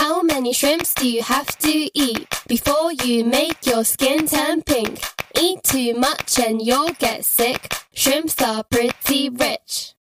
How many shrimps do you have to eat before you make your skin turn pink? Eat too much and you'll get sick. Shrimps are pretty rich.